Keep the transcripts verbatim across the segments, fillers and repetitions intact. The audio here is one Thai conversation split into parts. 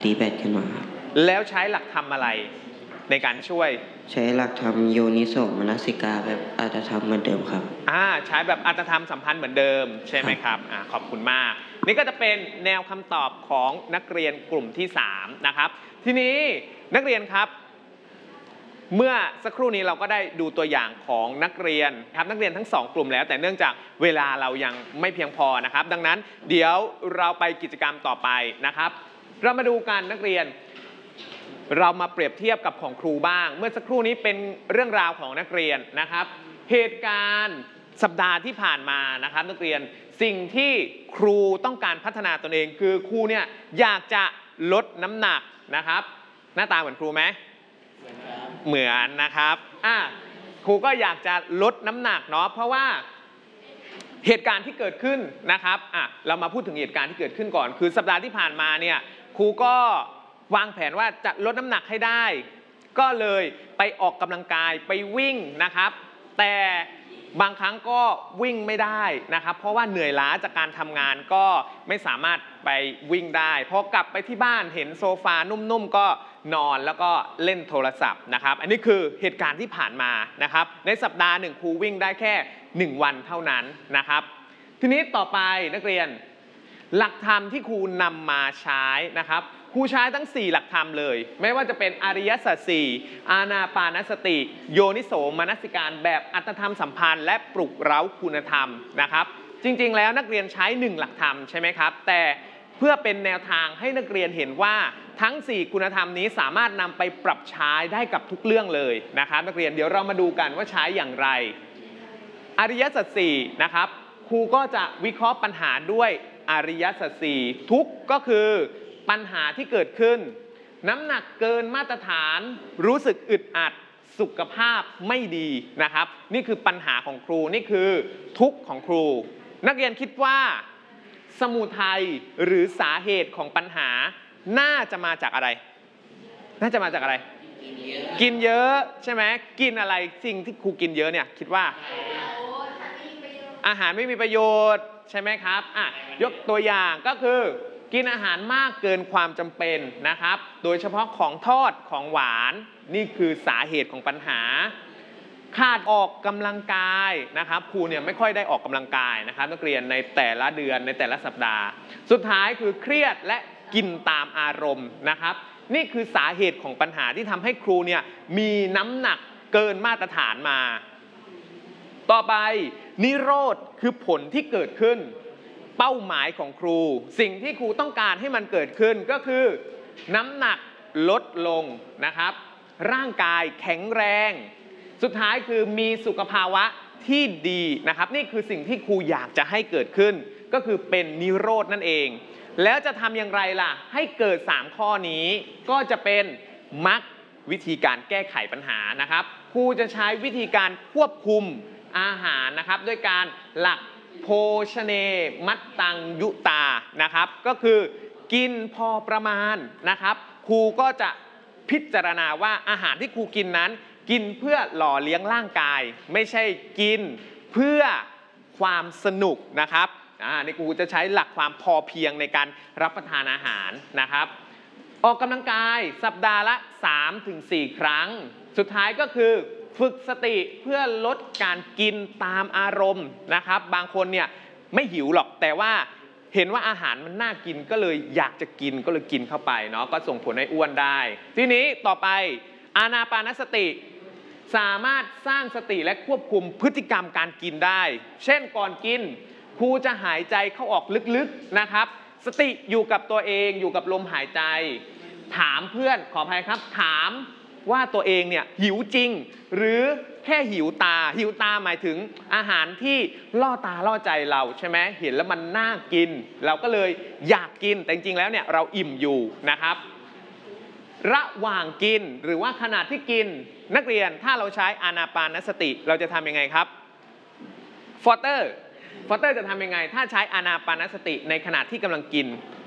ตีแบตขึ้นมาครับแล้วใช้หลักธรรมอะไรในการช่วยใช้หลักธรรมโยนิโสมนสิการแบบอัตถธรรมเหมือนเดิมครับอ่าใช้แบบอัตถธรรมสัมพันธ์เหมือนเดิมใช่ไหมครับอ่าขอบคุณมากนี่ก็จะเป็นแนวคำตอบของนักเรียนกลุ่มที่สามนะครับทีนี้นักเรียนครับเมื่อสักครู่นี้เราก็ได้ดูตัวอย่างของนักเรียนครับนักเรียนทั้งสองกลุ่มแล้วแต่เนื่องจากเวลาเรายังไม่เพียงพอนะครับดังนั้นเดี๋ยวเราไปกิจกรรมต่อไปนะครับเรามาดูกันนักเรียนเรามาเปรียบเทียบกับของครูบ้างเมื่อสักครู่นี้เป็นเรื่องราวของนักเรียนนะครับเหตุการณ์สัปดาห์ที่ผ่านมานะครับนักเรียนสิ่งที่ครูต้องการพัฒนาตนเองคือครูเนี่ยอยากจะลดน้ำหนักนะครับหน้าตาเหมือนครูไหมเหมือนนะครับอ่ะครูก็อยากจะลดน้ำหนักเนาะเพราะว่าเหตุการณ์ที่เกิดขึ้นนะครับอ่ะเรามาพูดถึงเหตุการณ์ที่เกิดขึ้นก่อนคือสัปดาห์ที่ผ่านมาเนี่ยครูก็วางแผนว่าจะลดน้ำหนักให้ได้ก็เลยไปออกกำลังกายไปวิ่งนะครับแต่บางครั้งก็วิ่งไม่ได้นะครับเพราะว่าเหนื่อยล้าจากการทำงานก็ไม่สามารถไปวิ่งได้พอกลับไปที่บ้านเห็นโซฟานุ่มๆก็นอนแล้วก็เล่นโทรศัพท์นะครับอันนี้คือเหตุการณ์ที่ผ่านมานะครับในสัปดาห์หนึ่งครูวิ่งได้แค่หนึ่งวันเท่านั้นนะครับทีนี้ต่อไปนักเรียนหลักธรรมที่ครูนำมาใช้นะครับครูใช้ทั้งสี่หลักธรรมเลยไม่ว่าจะเป็นอริยสัจสี่อานาปานสติโยนิโสมนสิการแบบอัตถธรรมสัมพันธ์และปลุกเร้าคุณธรรมนะครับจริงๆแล้วนักเรียนใช้หนึ่งหลักธรรมใช่ไหมครับแต่เพื่อเป็นแนวทางให้นักเรียนเห็นว่าทั้งสี่คุณธรรมนี้สามารถนำไปปรับใช้ได้กับทุกเรื่องเลยนะครับนักเรียนเดี๋ยวเรามาดูกันว่าใช้อย่างไรอริยสัจสี่นะครับครูก็จะวิเคราะห์ปัญหาด้วยอริยสัจสี่ทุกก็คือปัญหาที่เกิดขึ้นน้ำหนักเกินมาตรฐานรู้สึกอึดอัดสุขภาพไม่ดีนะครับนี่คือปัญหาของครูนี่คือทุกข์ของครูนักเรียนคิดว่าสมุทัยหรือสาเหตุของปัญหาน่าจะมาจากอะไรน่าจะมาจากอะไรกินเยอะใช่ไหมกินอะไรสิ่งที่ครูกินเยอะเนี่ยคิดว่าอาหารไม่มีประโยชน์ใช่ไหมครับอ่ะยกตัวอย่างก็คือกินอาหารมากเกินความจำเป็นนะครับโดยเฉพาะของทอดของหวานนี่คือสาเหตุของปัญหาขาดออกกำลังกายนะครับครูเนี่ยไม่ค่อยได้ออกกำลังกายนะครับนักเรียนในแต่ละเดือนในแต่ละสัปดาห์สุดท้ายคือเครียดและกินตามอารมณ์นะครับนี่คือสาเหตุของปัญหาที่ทำให้ครูเนี่ยมีน้ำหนักเกินมาตรฐานมาต่อไปนิโรธคือผลที่เกิดขึ้นเป้าหมายของครูสิ่งที่ครูต้องการให้มันเกิดขึ้นก็คือน้ำหนักลดลงนะครับร่างกายแข็งแรงสุดท้ายคือมีสุขภาวะที่ดีนะครับนี่คือสิ่งที่ครูอยากจะให้เกิดขึ้นก็คือเป็นนิโรธนั่นเองแล้วจะทำอย่างไรล่ะให้เกิดสามข้อนี้ก็จะเป็นมรรควิธีการแก้ไขปัญหานะครับครูจะใช้วิธีการควบคุมอาหารนะครับด้วยการหลักโภชเนมัตตังยุตานะครับก็คือกินพอประมาณนะครับครูก็จะพิจารณาว่าอาหารที่ครูกินนั้นกินเพื่อหล่อเลี้ยงร่างกายไม่ใช่กินเพื่อความสนุกนะครับอ่านี่ครูจะใช้หลักความพอเพียงในการรับประทานอาหารนะครับออกกำลังกายสัปดาห์ละ สามถึงสี่ ครั้งสุดท้ายก็คือฝึกสติเพื่อลดการกินตามอารมณ์นะครับบางคนเนี่ยไม่หิวหรอกแต่ว่าเห็นว่าอาหารมันน่ากินก็เลยอยากจะกินก็เลยกินเข้าไปเนาะก็ส่งผลให้อ้วนได้ทีนี้ต่อไปอานาปานสติสามารถสร้างสติและควบคุมพฤติกรรมการกินได้เช่นก่อนกินครูจะหายใจเข้าออกลึกๆนะครับสติอยู่กับตัวเองอยู่กับลมหายใจถามเพื่อนขออภัยครับถามว่าตัวเองเนี่ยหิวจริงหรือแค่หิวตาหิวตาหมายถึงอาหารที่ล่อตาล่อใจเราใช่ไหมเห็นแล้วมันน่ากินเราก็เลยอยากกินแต่จริงๆแล้วเนี่ยเราอิ่มอยู่นะครับระหว่างกินหรือว่าขณะที่กินนักเรียนถ้าเราใช้อานาปานสติเราจะทำยังไงครับฟอเตอร์ฟอเตอร์จะทำยังไงถ้าใช้อานาปานสติในขณะที่กำลังกิน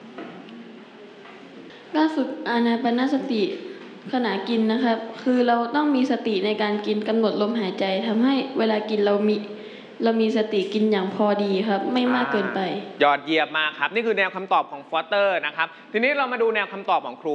ก็ฝึกอานาปานสติขณะกินนะครับคือเราต้องมีสติในการกินกำหนดลมหายใจทำให้เวลากินเรามีเรามีสติกินอย่างพอดีครับ ไม่มากเกินไปยอดเยี่ยมมากครับนี่คือแนวคำตอบของฟอสเตอร์นะครับทีนี้เรามาดูแนวคำตอบของครู